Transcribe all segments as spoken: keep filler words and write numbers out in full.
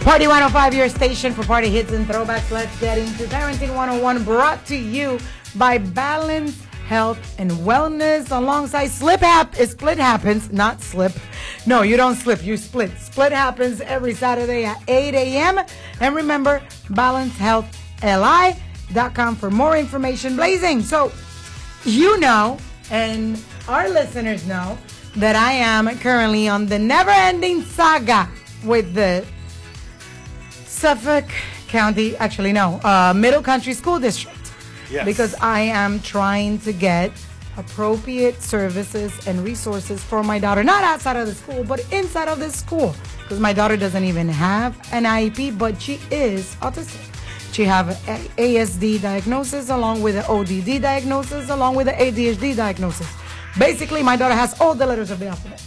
Party one oh five, your station for party hits and throwbacks. Let's get into Parenting one oh one, brought to you by Balance Health and Wellness alongside Slip Hap. Split happens, not slip. No, you don't slip, you split. Split happens every Saturday at eight a.m. And remember, balance health l i dot com for more information. Blazing. So, you know, and our listeners know that I am currently on the never-ending saga with the Suffolk County, actually no, uh, Middle Country School District. Yes. Because I am trying to get appropriate services and resources for my daughter, not outside of the school, but inside of the school. Because my daughter doesn't even have an I E P, but she is autistic. She have an A S D diagnosis along with an O D D diagnosis along with an A D H D diagnosis. Basically, my daughter has all the letters of the alphabet.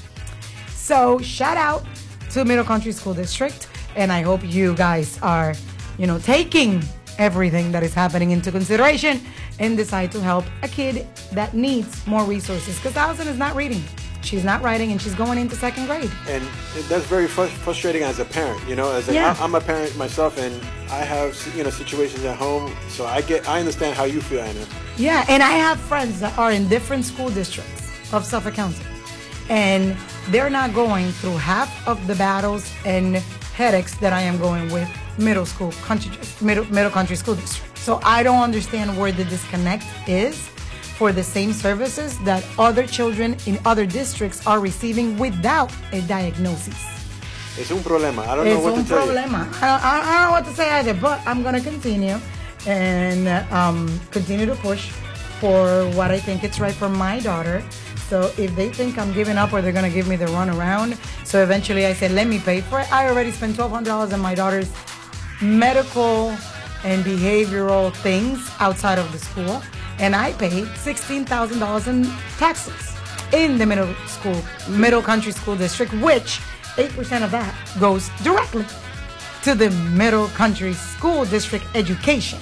So shout out to Middle Country School District. And I hope you guys are, you know, taking everything that is happening into consideration and decide to help a kid that needs more resources. Because Allison is not reading. She's not writing, and she's going into second grade. And that's very fr- frustrating as a parent, you know. As a, Yeah. I'm a parent myself, and I have, you know, situations at home. So I get, I understand how you feel, Anna. Yeah, and I have friends that are in different school districts of Suffolk County. And they're not going through half of the battles and headaches that I am going with middle school country middle middle country school district. So I don't understand where the disconnect is for the same services that other children in other districts are receiving without a diagnosis. Es un problema. I don't know It's what un to tell problema. I don't, I don't know what to say either, but I'm gonna continue and um, continue to push for what I think it's right for my daughter. So if they think I'm giving up or they're going to give me the runaround, so eventually I said, let me pay for it. I already spent twelve hundred dollars on my daughter's medical and behavioral things outside of the school. And I paid sixteen thousand dollars in taxes in the middle school, middle country school district, which eight percent of that goes directly to the middle country school district education.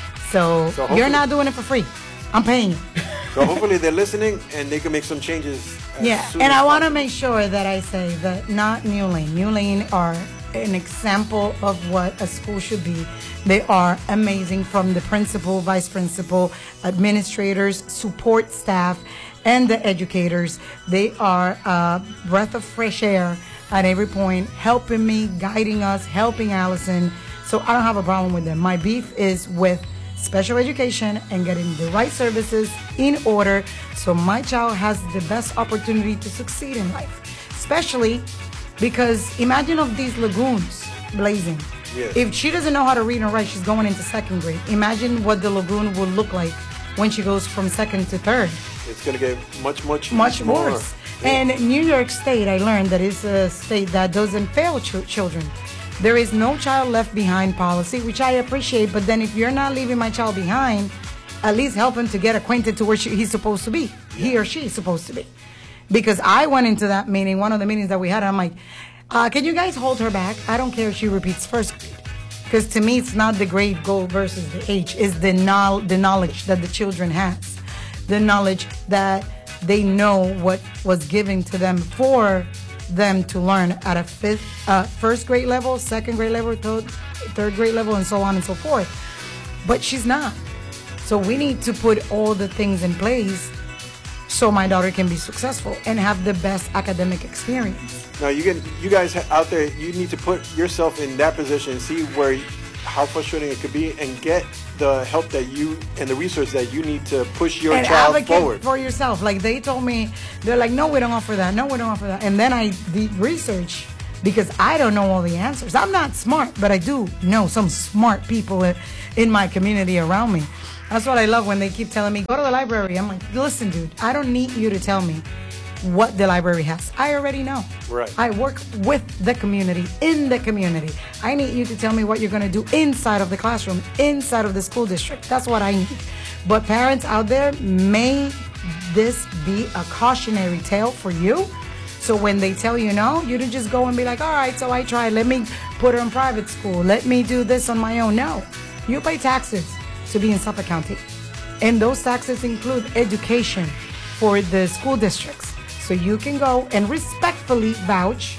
So, So you're not doing it for free. I'm paying you. So hopefully they're listening and they can make some changes. As Yeah, soon and as I want to possible. make sure that I say that not New Lane. New Lane are an example of what a school should be. They are amazing, from the principal, vice principal, administrators, support staff, and the educators. They are a breath of fresh air at every point, helping me, guiding us, helping Allison. So I don't have a problem with them. My beef is with special education and getting the right services in order so my child has the best opportunity to succeed in life. Especially because imagine of these lagoons blazing. Yes. If she doesn't know how to read and write, she's going into second grade. Imagine what the lagoon will look like when she goes from second to third. It's going to get much, much, Much more. worse. Yeah. And New York State, I learned that is a state that doesn't fail ch- children. There is no child left behind policy, which I appreciate. But then if you're not leaving my child behind, at least help him to get acquainted to where she, he's supposed to be. Yeah. He or she is supposed to be. Because I went into that meeting, one of the meetings that we had, I'm like, uh, can you guys hold her back? I don't care if she repeats first grade. Because to me, it's not the grade goal versus the age. It's the, no- the knowledge that the children has. The knowledge that they know what was given to them for them to learn at a fifth, uh, first grade level, second grade level, third, third grade level, and so on and so forth. But she's not. So we need to put all the things in place so my daughter can be successful and have the best academic experience. Now you get, you guys out there, you need to put yourself in that position, see where, how frustrating it could be, and get the help that you and the resources that you need to push your And child advocate forward. for yourself. Like they told me, they're like, no, we don't offer that. No, we don't offer that. And then I did research because I don't know all the answers. I'm not smart, but I do know some smart people in, in my community around me. That's what I love when they keep telling me, go to the library. I'm like, listen, dude, I don't need you to tell me what the library has. I already know. Right. I work with the community, in the community. I need you to tell me what you're going to do inside of the classroom, inside of the school district. That's what I need. But parents out there, may this be a cautionary tale for you. So when they tell you no, you don't just go and be like, all right, so I tried. Let me put her in private school. Let me do this on my own. No. You pay taxes to be in Suffolk County. And those taxes include education for the school districts. So you can go and respectfully vouch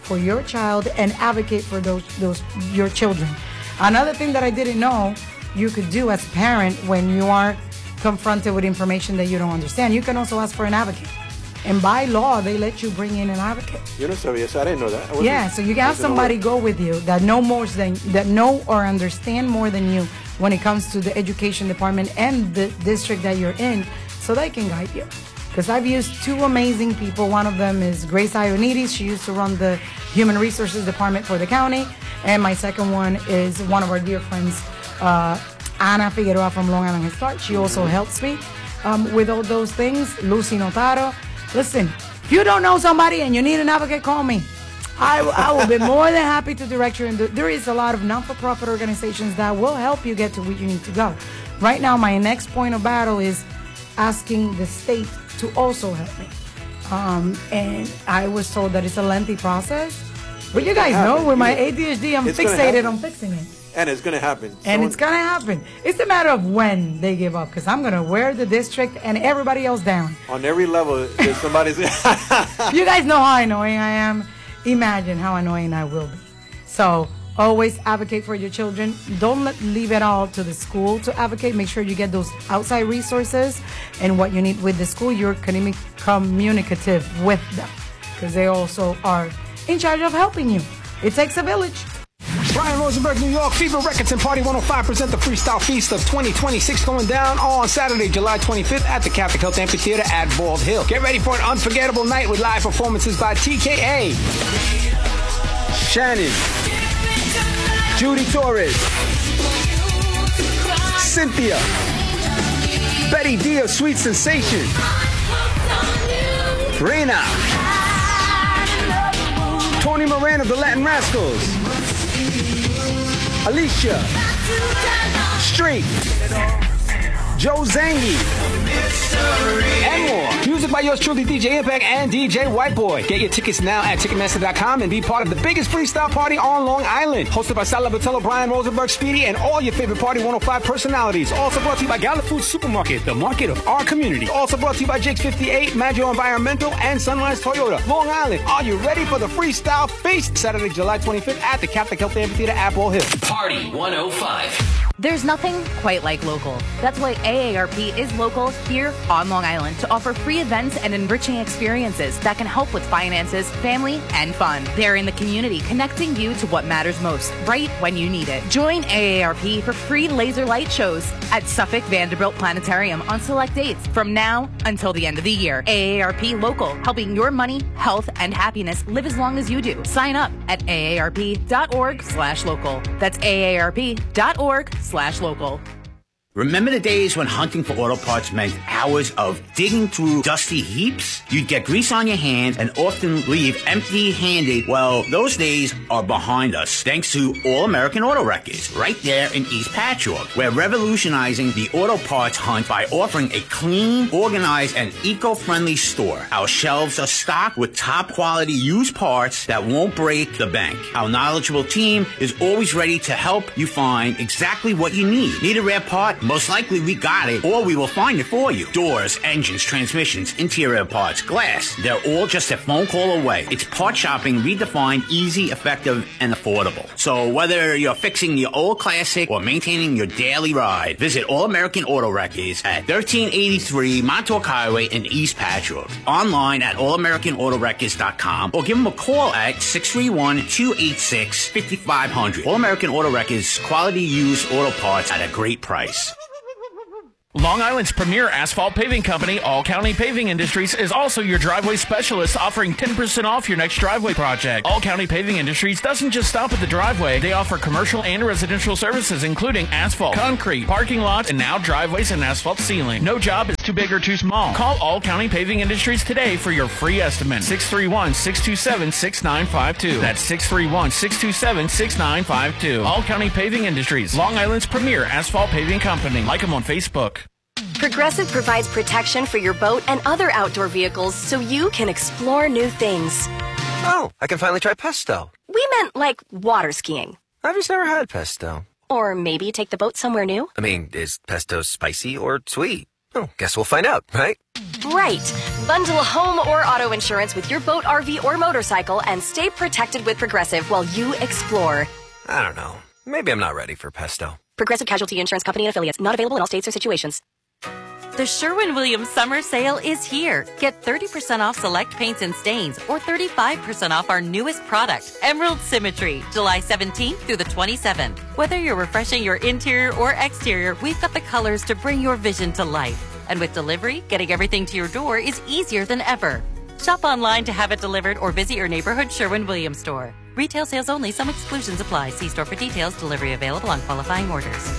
for your child and advocate for those those your children. Another thing that I didn't know you could do as a parent when you are confronted with information that you don't understand, you can also ask for an advocate. And by law, they let you bring in an advocate. You know, so yes, I didn't know that. I Yeah, so you can have somebody go with you that know more than that know or understand more than you when it comes to the education department and the district that you're in, so they can guide you. Because I've used two amazing people. One of them is Grace Ionides. She used to run the Human Resources Department for the county. And my second one is one of our dear friends, uh, Ana Figueroa from Long Island Head Start. She also helps me um, with all those things. Lucy Notaro. Listen, if you don't know somebody and you need an advocate, call me. I, I will be more than happy to direct you. And there is a lot of non-for-profit organizations that will help you get to where you need to go. Right now, my next point of battle is asking the state to also help me. Um, and I was told that it's a lengthy process. But you guys know, with my A D H D, I'm fixated on fixing it. And it's going to happen. And Someone... it's going to happen. It's a matter of when they give up, because I'm going to wear the district and everybody else down. On every level, there's somebody's... You guys know how annoying I am. Imagine how annoying I will be. So always advocate for your children. Don't let, leave it all to the school to advocate. Make sure you get those outside resources and what you need with the school. You're communicative with them, because they also are in charge of helping you. It takes a village. Brian Rosenberg, New York. Fever Records and Party one oh five present the Freestyle Feast of twenty twenty-six, going down on Saturday, July twenty-fifth at the Catholic Health Amphitheater at Bald Hill. Get ready for an unforgettable night with live performances by T K A, Shannon, Judy Torres, Cynthia, Betty D of Sweet Sensation, Reina, Tony Moran of the Latin Rascals, Alicia, Street, Joe Zangi, and more. Music by yours truly, D J Impact and D J Whiteboy. Get your tickets now at Ticketmaster dot com and be part of the biggest freestyle party on Long Island. Hosted by Sal Batello, Brian Rosenberg, Speedy, and all your favorite Party one oh five personalities. Also brought to you by Gala Food Supermarket, the market of our community. Also brought to you by Jake's fifty-eight, Maggio Environmental, and Sunrise Toyota. Long Island, are you ready for the Freestyle Feast? Saturday, July twenty-fifth at the Catholic Health Amphitheater at Ball Hill. Party one oh five. There's nothing quite like local. That's why A A R P is local here on Long Island to offer free events and enriching experiences that can help with finances, family, and fun. They're in the community, connecting you to what matters most, right when you need it. Join A A R P for free laser light shows at Suffolk Vanderbilt Planetarium on select dates from now until the end of the year. A A R P Local, helping your money, health, and happiness live as long as you do. Sign up at A A R P dot org slash local. That's A A R P dot org slash local. Remember the days when hunting for auto parts meant hours of digging through dusty heaps? You'd get grease on your hands and often leave empty-handed. Well, those days are behind us, thanks to All American Auto Records, right there in East Patchogue. We're revolutionizing the auto parts hunt by offering a clean, organized, and eco-friendly store. Our shelves are stocked with top-quality used parts that won't break the bank. Our knowledgeable team is always ready to help you find exactly what you need. Need a rare part? Most likely we got it, or we will find it for you. Doors, engines, transmissions, interior parts, glass, they're all just a phone call away. It's part shopping redefined, easy, effective, and affordable. So whether you're fixing your old classic or maintaining your daily ride, visit All American Auto Records at thirteen eighty-three Montauk Highway in East Patchogue. Online at all american auto records dot com or give them a call at six three one, two eight six, five five zero zero. All American Auto Records, quality used auto parts at a great price. Long Island's premier asphalt paving company, All County Paving Industries, is also your driveway specialist, offering ten percent off your next driveway project. All County Paving Industries doesn't just stop at the driveway. They offer commercial and residential services, including asphalt, concrete, parking lots, and now driveways and asphalt sealing. No job is too big or too small. Call All County Paving Industries today for your free estimate. six three one, six two seven, six nine five two. That's six three one, six two seven, six nine five two. All County Paving Industries, Long Island's premier asphalt paving company. Like them on Facebook. Progressive provides protection for your boat and other outdoor vehicles so you can explore new things. Oh, I can finally try pesto. We meant like water skiing. I've just never had pesto. Or maybe take the boat somewhere new. I mean, is pesto spicy or sweet? Oh, guess we'll find out, right? Right. Bundle home or auto insurance with your boat, R V, or motorcycle and stay protected with Progressive while you explore. I don't know. Maybe I'm not ready for pesto. Progressive Casualty Insurance Company and Affiliates. Not available in all states or situations. The Sherwin-Williams Summer Sale is here. Get thirty percent off select paints and stains or thirty-five percent off our newest product, Emerald Symmetry, July seventeenth through the twenty-seventh. Whether you're refreshing your interior or exterior, we've got the colors to bring your vision to life. And with delivery, getting everything to your door is easier than ever. Shop online to have it delivered or visit your neighborhood Sherwin-Williams store. Retail sales only. Some exclusions apply. See store for details. Delivery available on qualifying orders.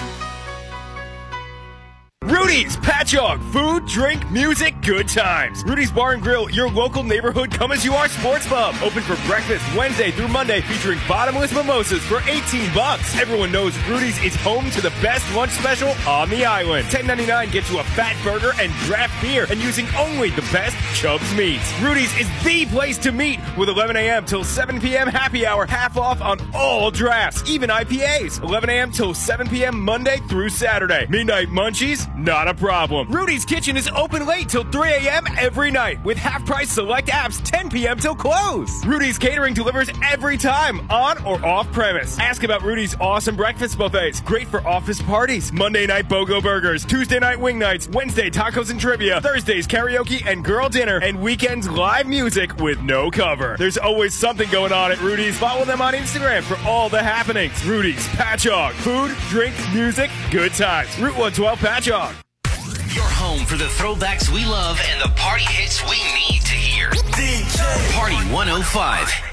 Rudy's Patchogue, food, drink, music, good times. Rudy's Bar and Grill, your local neighborhood come-as-you-are sports pub. Open for breakfast Wednesday through Monday, featuring bottomless mimosas for eighteen bucks. Everyone knows Rudy's is home to the best lunch special on the island. ten ninety-nine gets you a fat burger and draft beer, and using only the best Chubb's meats. Rudy's is the place to meet with eleven a.m. till seven p.m. happy hour, half off on all drafts, even I P As. eleven a.m. till seven p.m. Monday through Saturday. Midnight munchies? Not a problem. Rudy's Kitchen is open late till three a.m. every night with half-price select apps ten p.m. till close. Rudy's Catering delivers every time, on or off-premise. Ask about Rudy's awesome breakfast buffets. Great for office parties. Monday night BOGO burgers. Tuesday night wing nights. Wednesday tacos and trivia. Thursdays karaoke and girl dinner. And weekends live music with no cover. There's always something going on at Rudy's. Follow them on Instagram for all the happenings. Rudy's Patchogue. Food, drink, music, good times. Route one twelve Patchogue. Your home for the throwbacks we love and the party hits we need to hear. D J Party one oh five.